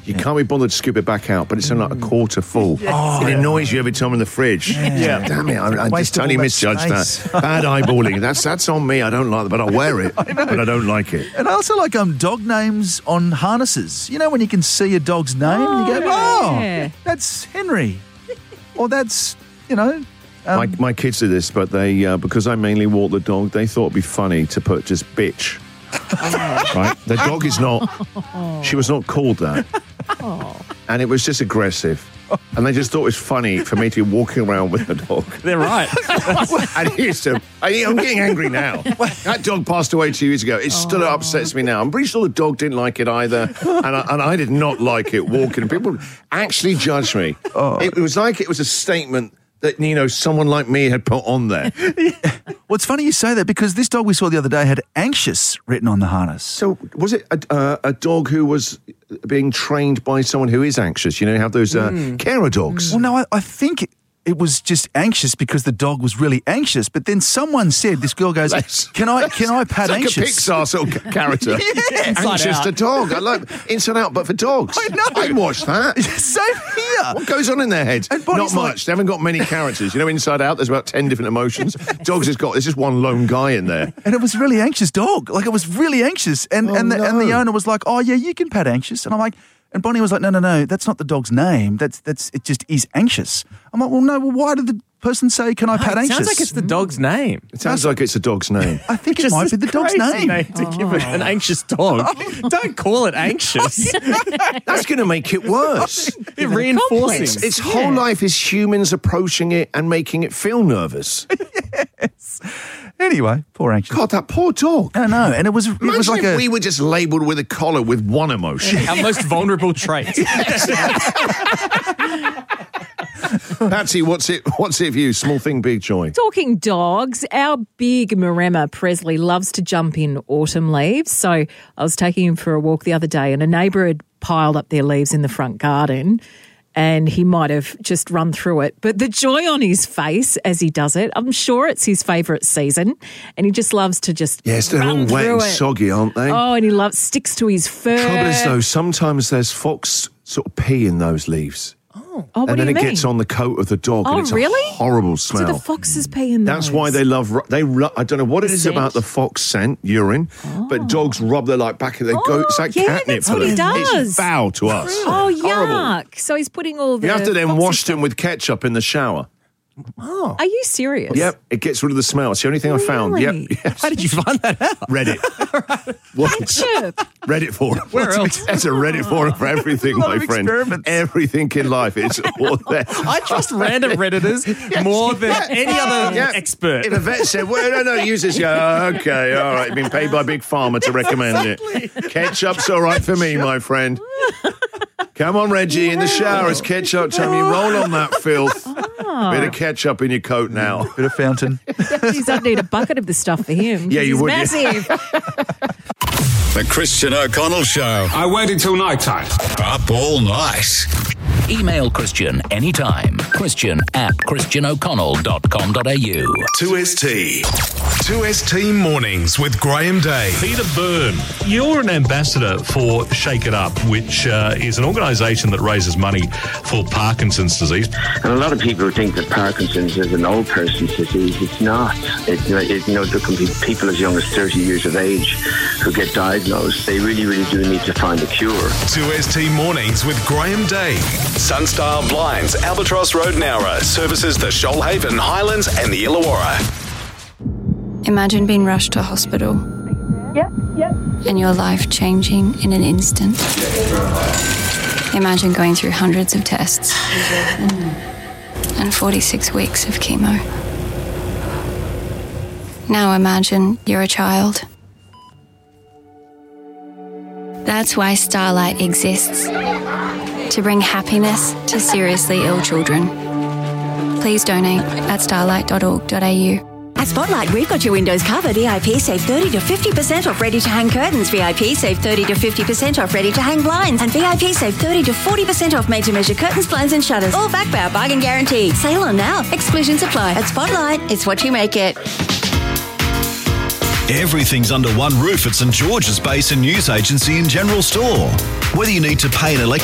You can't be bothered to scoop it back out, but it's only like a quarter full. It annoys you every time in the fridge. Yeah. Damn it, I just totally misjudged space. that. Bad eyeballing. That's on me. I don't like that, but I'll wear it. But I don't like it. And I also like dog names on harnesses. You know, when you can see a dog's name and you go, that's Henry. Or that's, My kids do this, but they because I mainly walk the dog, they thought it'd be funny to put just bitch. Right? The dog is not. She was not called that, and it was just aggressive. And they just thought it was funny for me to be walking around with the dog. They're right. And he used to. I'm getting angry now. That dog passed away 2 years ago. It still upsets me now. I'm pretty sure the dog didn't like it either, and I did not like it walking. People actually judged me. It was like it was a statement that, someone like me had put on there. Well, it's funny you say that because this dog we saw the other day had anxious written on the harness. So was it a dog who was being trained by someone who is anxious? You have those carer dogs. Well, no, I think it was just anxious because the dog was really anxious. But then someone said, this girl goes, can I pat it's anxious? Like a Pixar sort of character. Anxious to dog. I like Inside Out, but for dogs. I know. I'd watch that. Same here. What goes on in their head? Not much. They haven't got many characters. Inside Out, there's about 10 different emotions. Dogs there's just one lone guy in there. And it was a really anxious dog. Like, it was really anxious. And the owner was like, oh, yeah, you can pat anxious. And I'm like, and Bonnie was like, no, that's not the dog's name. It just is anxious. I'm like, why did the person say, can I pat anxious? It sounds like it's the dog's name. It sounds like it's a dog's name. I think it might be the dog's name. To give it an anxious dog. Don't call it anxious. That's going to make it worse. It reinforces. Its whole life is humans approaching it and making it feel nervous. Yes. Anyway, poor anxious. God, that poor dog. I know, and it was like if we were just labelled with a collar with one emotion. Our most vulnerable trait. Patsy, what's it for you? Small thing, big joy. Talking dogs, our big Maremma Presley loves to jump in autumn leaves. So I was taking him for a walk the other day and a neighbour had piled up their leaves in the front garden and he might have just run through it. But the joy on his face as he does it, I'm sure it's his favourite season and he just loves to just Yes, they're all wet and soggy, aren't they? Oh, and he sticks to his fur. Trouble is, though, sometimes there's fox sort of pee in those leaves. Oh, and then it gets on the coat of the dog and it's a horrible smell. So the foxes pee in those. That's why they love, I don't know what it is about the fox scent, urine, but dogs rub their back and they go, it's like catnip that's for what them. he does. It's foul to us. Oh, yuck. Horrible. So he's putting all the You have to then foxy wash stuff. them with ketchup in the shower. Oh. Are you serious? Yep, it gets rid of the smell. It's the only thing I found. Really? Yep. Yes. How did you find that out? Reddit. Ketchup. Reddit forum. Where else? There's a Reddit forum for everything, my friend. Everything in life is all there. I trust random Redditors more than any other expert. If a vet said, well, no, use this, okay, all right, been paid by Big Pharma to recommend it. Ketchup's all right for me, my friend. Come on, Reggie, in the shower, it's ketchup time. You roll on that filth. Bit of ketchup in your coat now. Bit of fountain. Geez, I'd need a bucket of the stuff for him. Yeah, you He's would. Massive. The Christian O'Connell Show. I waited till night time. Up all night. Email Christian anytime. Christian@christianoconnell.com.au. 2ST. 2ST Mornings with Graham Day. Peter Byrne, you're an ambassador for Shake It Up, which is an organisation that raises money for Parkinson's disease. And a lot of people think that Parkinson's is an old person's disease. It's not. There can be people as young as 30 years of age who get diagnosed. They really, really do need to find a cure. 2ST Mornings with Graham Day. Sunstyle Blinds, Albatross Road, Nowra, services the Shoalhaven, Highlands and the Illawarra. Imagine being rushed to hospital. Yep. And your life changing in an instant. Imagine going through hundreds of tests. And 46 weeks of chemo. Now imagine you're a child. That's why Starlight exists. To bring happiness to seriously ill children. Please donate at starlight.org.au. At Spotlight, we've got your windows covered. EIP save 30 to 50% off ready-to-hang curtains. VIP save 30 to 50% off ready-to-hang blinds. And VIP save 30 to 40% off made-to-measure curtains, blinds and shutters. All backed by our bargain guarantee. Sale on now. Exclusions apply. At Spotlight, it's what you make it. Everything's under one roof at St George's Basin News Agency and General Store. Whether you need to pay an